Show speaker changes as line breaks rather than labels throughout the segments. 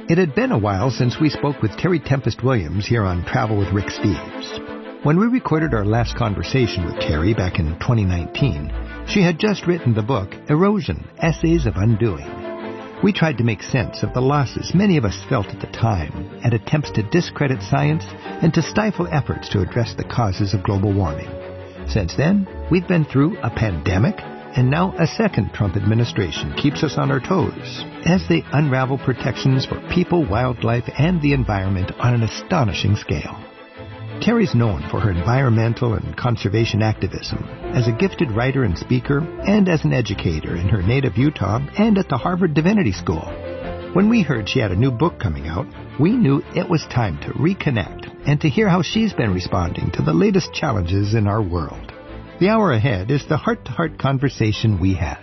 It had been a while since we spoke with Terry Tempest Williams here on Travel with Rick Steves. When we recorded our last conversation with Terry back in 2019, she had just written the book Erosion, Essays of Undoing. We tried to make sense of the losses many of us felt at the time and attempts to discredit science and to stifle efforts to address the causes of global warming. Since then, we've been through a pandemic, and now a second Trump administration keeps us on our toes as they unravel protections for people, wildlife, and the environment on an astonishing scale. Terry's known for her environmental and conservation activism as a gifted writer and speaker and as an educator in her native Utah and at the Harvard Divinity School. When we heard she had a new book coming out, we knew it was time to reconnect and to hear how she's been responding to the latest challenges in our world. The hour ahead is the heart-to-heart conversation we had.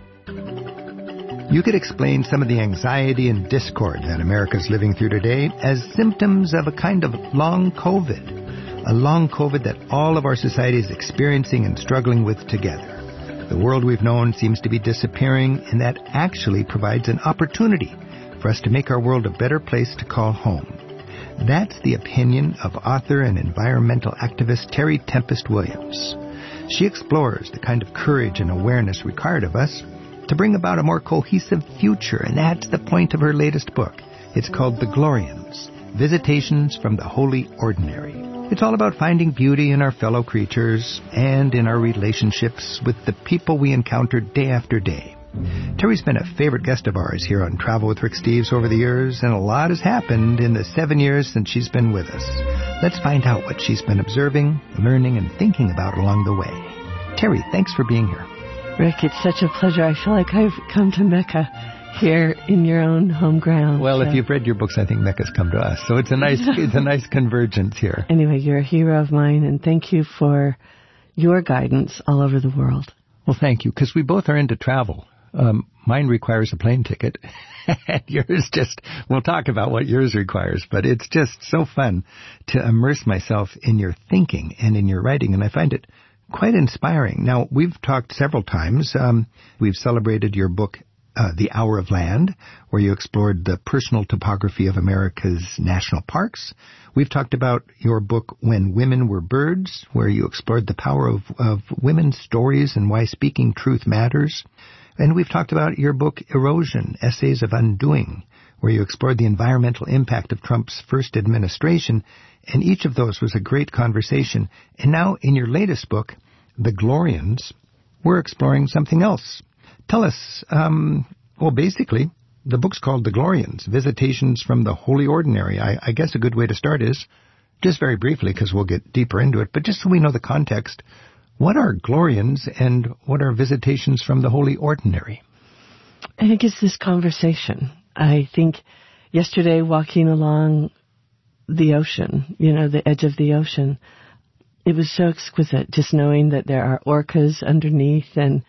You could explain some of the anxiety and discord that America's living through today as symptoms of a kind of long COVID. A long COVID that all of our society is experiencing and struggling with together. The world we've known seems to be disappearing, and that actually provides an opportunity for us to make our world a better place to call home. That's the opinion of author and environmental activist Terry Tempest Williams. She explores the kind of courage and awareness required of us to bring about a more cohesive future, and that's the point of her latest book. It's called The Glorians, Visitations from the Holy Ordinary. It's all about finding beauty in our fellow creatures and in our relationships with the people we encounter day after day. Terry's been a favorite guest of ours here on Travel with Rick Steves over the years, and a lot has happened in the 7 years since she's been with us. Let's find out what she's been observing, learning, and thinking about along the way. Terry, thanks for being here.
Rick, it's such a pleasure. I feel like I've come to Mecca here in your own home ground.
Well, if you've read your books, I think Mecca's come to us. So it's a nice convergence here.
Anyway, you're a hero of mine, and thank you for your guidance all over the world.
Well, thank you, because we both are into travel. Mine requires a plane ticket, and yours we'll talk about what yours requires, but it's just so fun to immerse myself in your thinking and in your writing, and I find it quite inspiring. Now, we've talked several times. We've celebrated your book, The Hour of Land, where you explored the personal topography of America's national parks. We've talked about your book, When Women Were Birds, where you explored the power of women's stories and why speaking truth matters. And we've talked about your book, Erosion, Essays of Undoing, where you explored the environmental impact of Trump's first administration, and each of those was a great conversation. And now, in your latest book, The Glorians, we're exploring something else. Tell us, basically, the book's called The Glorians, Visitations from the Holy Ordinary. I guess a good way to start is, just very briefly, because we'll get deeper into it, but just so we know the context, what are Glorians and what are Visitations from the Holy Ordinary?
I think it's this conversation. I think yesterday walking along the ocean, the edge of the ocean, it was so exquisite just knowing that there are orcas underneath. And,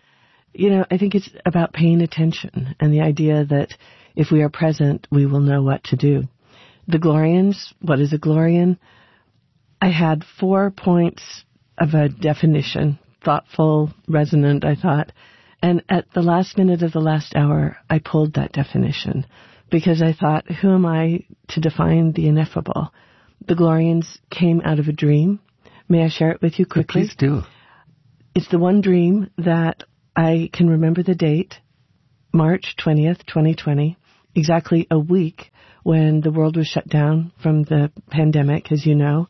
I think it's about paying attention and the idea that if we are present, we will know what to do. The Glorians, what is a Glorian? I had 4 points of a definition, thoughtful, resonant, I thought. And at the last minute of the last hour, I pulled that definition because I thought, who am I to define the ineffable? The Glorians came out of a dream. May I share it with you quickly?
Please do.
It's the one dream that I can remember the date, March 20th, 2020, exactly a week when the world was shut down from the pandemic, as you know.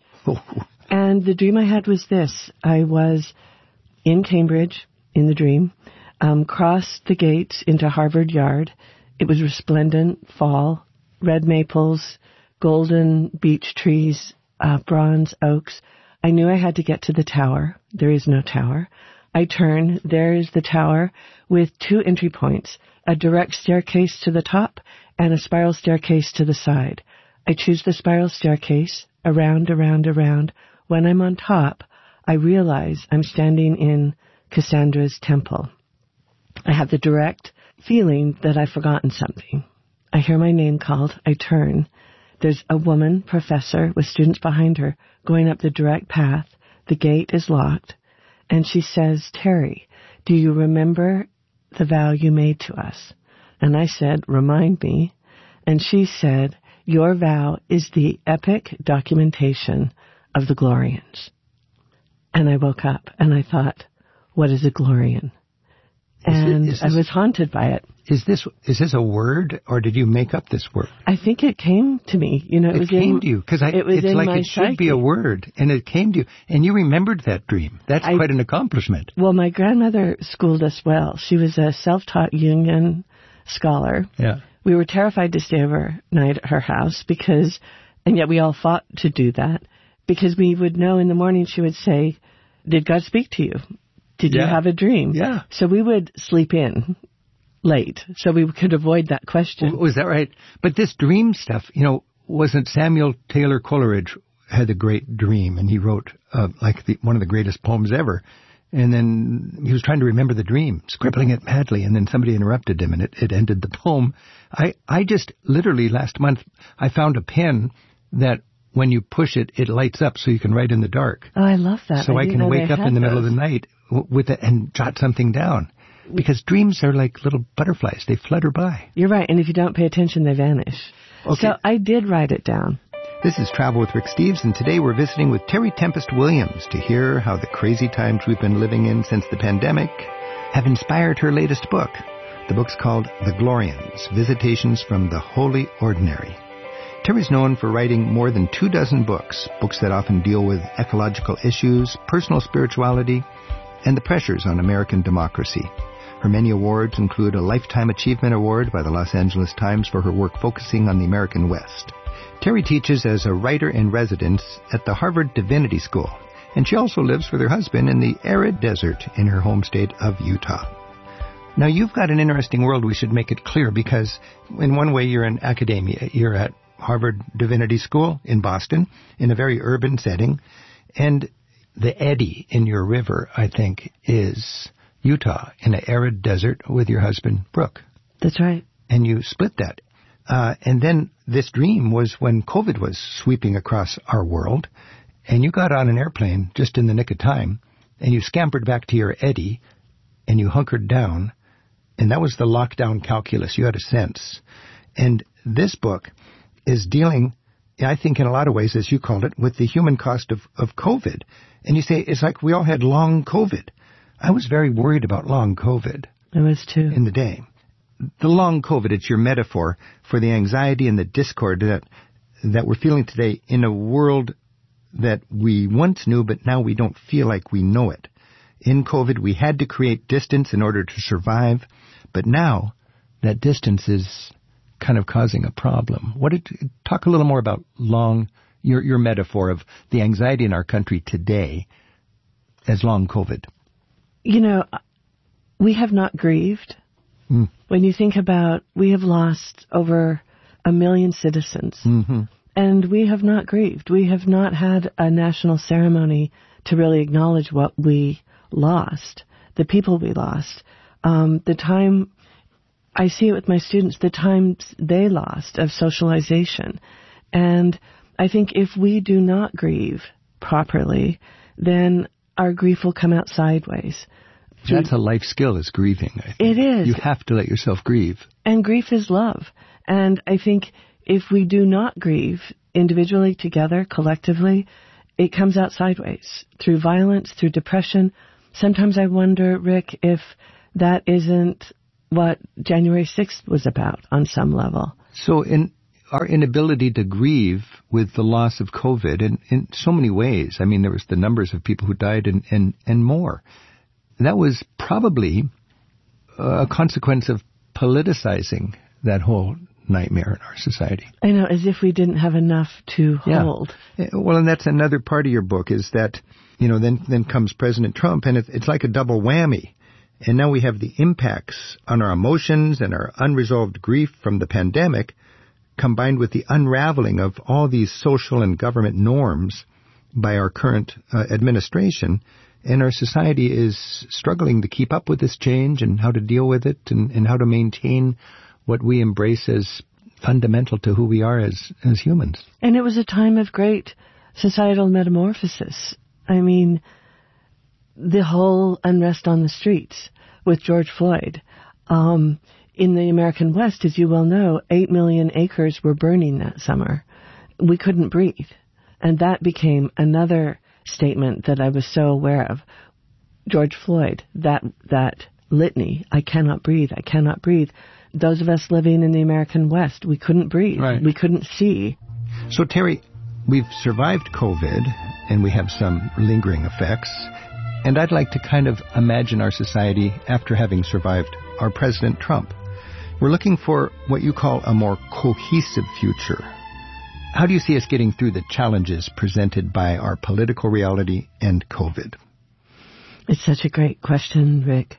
And the dream I had was this. I was in Cambridge in the dream, crossed the gates into Harvard Yard. It was resplendent fall, red maples, golden beech trees, bronze oaks. I knew I had to get to the tower. There is no tower. I turn. There is the tower with 2 entry points, a direct staircase to the top and a spiral staircase to the side. I choose the spiral staircase, around, around, around. When I'm on top, I realize I'm standing in Cassandra's temple. I have the direct feeling that I've forgotten something. I hear my name called. I turn. There's a woman, professor, with students behind her, going up the direct path. The gate is locked. And she says, Terry, do you remember the vow you made to us? And I said, remind me. And she said, your vow is the epic documentation of the Glorians. And I woke up and I thought, what is a Glorian? And I was haunted by it.
Is this a word, or did you make up this word?
I think it came to me.
It came to you, because it's like it should be a word, and it came to you, and you remembered that dream. That's quite an accomplishment.
Well, my grandmother schooled us well. She was a self-taught Jungian scholar.
Yeah.
We were terrified to stay overnight at her house and yet we all fought to do that, because we would know in the morning she would say, did God speak to you? Did you have a dream?
Yeah.
So we would sleep in late so we could avoid that question.
Was that right? But this dream stuff, wasn't Samuel Taylor Coleridge had a great dream, and he wrote one of the greatest poems ever. And then he was trying to remember the dream, scribbling it madly, and then somebody interrupted him, and it ended the poem. I just literally last month, I found a pen that when you push it, it lights up so you can write in the dark.
Oh, I love that.
So I can wake up in the middle of the night with it and jot something down. Because dreams are like little butterflies. They flutter by.
You're right. And if you don't pay attention, they vanish.
Okay.
So I did write it down.
This is Travel with Rick Steves, and today we're visiting with Terry Tempest Williams to hear how the crazy times we've been living in since the pandemic have inspired her latest book. The book's called The Glorians, Visitations from the Holy Ordinary. Terry's known for writing more than 24 books that often deal with ecological issues, personal spirituality, and the pressures on American democracy. Her many awards include a Lifetime Achievement Award by the Los Angeles Times for her work focusing on the American West. Terry teaches as a writer-in-residence at the Harvard Divinity School, and she also lives with her husband in the arid desert in her home state of Utah. Now, you've got an interesting world. We should make it clear, because in one way you're in academia. You're at Harvard Divinity School in Boston in a very urban setting, and the eddy in your river, I think, is Utah in an arid desert with your husband, Brooke.
That's right.
And you split that. And then this dream was when COVID was sweeping across our world, and you got on an airplane just in the nick of time, and you scampered back to your eddy, and you hunkered down, and that was the lockdown calculus. You had a sense. And this book is dealing, I think in a lot of ways, as you called it, with the human cost of COVID. And you say, it's like we all had long COVID. I was very worried about long COVID.
I was too.
In the day. The long COVID, it's your metaphor for the anxiety and the discord that we're feeling today in a world that we once knew, but now we don't feel like we know it. In COVID, we had to create distance in order to survive, but now that distance is kind of causing a problem. Talk a little more about your metaphor of the anxiety in our country today as long COVID.
We have not grieved. When you think about, we have lost over 1 million citizens, and we have not grieved. We have not had a national ceremony to really acknowledge what we lost, the people we lost, the time. I see it with my students, the times they lost of socialization. And I think if we do not grieve properly, then our grief will come out sideways.
That's a life skill, is grieving, I think.
It is.
You have to let yourself grieve.
And grief is love. And I think if we do not grieve individually, together, collectively, it comes out sideways through violence, through depression. Sometimes I wonder, Rick, if that isn't what January 6th was about on some level.
So in our inability to grieve with the loss of COVID in so many ways, I mean, there was the numbers of people who died and more. That was probably a consequence of politicizing that whole nightmare in our society.
I know, as if we didn't have enough to hold.
Well, and that's another part of your book is that, then comes President Trump, and it's like a double whammy. And now we have the impacts on our emotions and our unresolved grief from the pandemic, combined with the unraveling of all these social and government norms by our current administration. And our society is struggling to keep up with this change and how to deal with it and how to maintain what we embrace as fundamental to who we are as humans.
And it was a time of great societal metamorphosis. I mean, the whole unrest on the streets with George Floyd. in the American West, as you well know, 8 million acres were burning that summer. We couldn't breathe. And that became another statement that I was so aware of. George Floyd, that litany, I cannot breathe, I cannot breathe. Those of us living in the American West, we couldn't breathe.
Right.
We couldn't see.
So, Terry, we've survived COVID, and we have some lingering effects. And I'd like to kind of imagine our society after having survived our President Trump. We're looking for what you call a more cohesive future. How do you see us getting through the challenges presented by our political reality and COVID?
It's such a great question, Rick.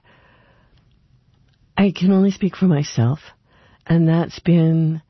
I can only speak for myself, and that's been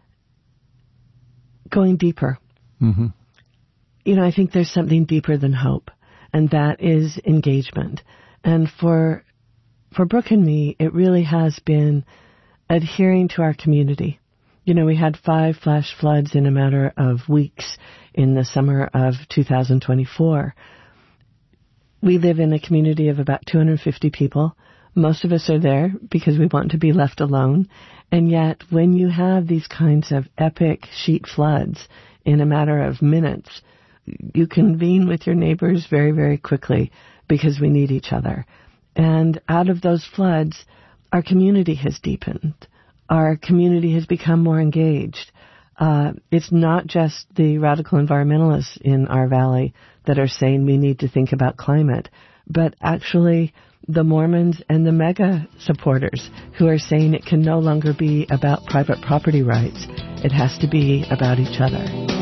going deeper.
Mm-hmm.
You know, I think there's something deeper than hope, and that is engagement. And for Brooke and me, it really has been adhering to our community. You know, we had 5 flash floods in a matter of weeks in the summer of 2024. We live in a community of about 250 people. Most of us are there because we want to be left alone. And yet, when you have these kinds of epic sheet floods in a matter of minutes, you convene with your neighbors very, very quickly because we need each other. And out of those floods, our community has deepened. Our community has become more engaged. It's not just the radical environmentalists in our valley that are saying we need to think about climate, but actually the Mormons and the mega supporters who are saying it can no longer be about private property rights. It has to be about each other.